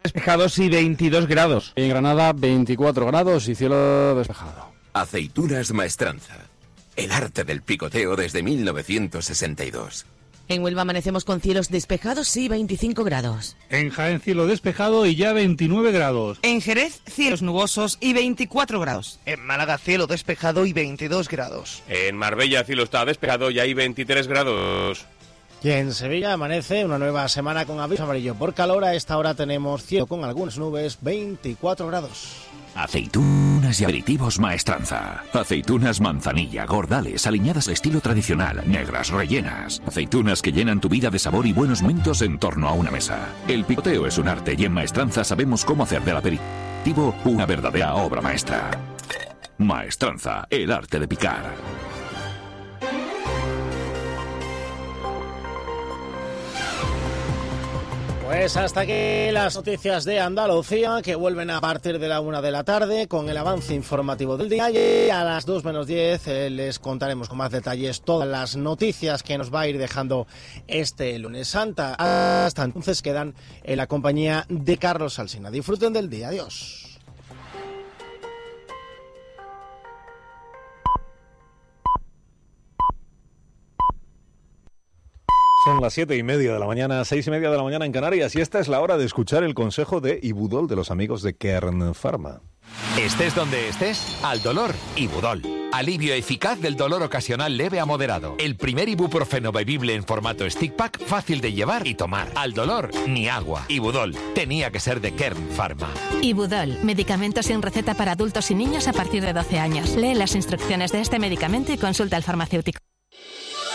despejados y 22 grados. En Granada 24 grados y cielo despejado. Aceitunas Maestranza. El arte del picoteo desde 1962. En Huelva amanecemos con cielos despejados y 25 grados. En Jaén cielo despejado y ya 29 grados. En Jerez cielos nubosos y 24 grados. En Málaga cielo despejado y 22 grados. En Marbella cielo está despejado y hay 23 grados. Y en Sevilla amanece una nueva semana con aviso amarillo por calor. A esta hora tenemos cielo con algunas nubes, 24 grados. Aceitunas y aperitivos Maestranza. Aceitunas manzanilla, gordales, aliñadas de estilo tradicional, negras, rellenas. Aceitunas que llenan tu vida de sabor y buenos momentos en torno a una mesa. El picoteo es un arte y en Maestranza sabemos cómo hacer del aperitivo una verdadera obra maestra. Maestranza, el arte de picar. Pues hasta aquí las noticias de Andalucía, que vuelven a partir de la 1 de la tarde con el avance informativo del día, y a las 2 menos 10 les contaremos con más detalles todas las noticias que nos va a ir dejando este lunes santa. Hasta entonces quedan en la compañía de Carlos Alsina. Disfruten del día. Adiós. Son las 7:30 de la mañana, 6:30 de la mañana en Canarias, y esta es la hora de escuchar el consejo de Ibudol de los amigos de Kern Pharma. Estés donde estés, al dolor, Ibudol. Alivio eficaz del dolor ocasional leve a moderado. El primer ibuprofeno bebible en formato stick pack, fácil de llevar y tomar. Al dolor, ni agua. Ibudol. Tenía que ser de Kern Pharma. Ibudol. Medicamento sin receta para adultos y niños a partir de 12 años. Lee las instrucciones de este medicamento y consulta al farmacéutico.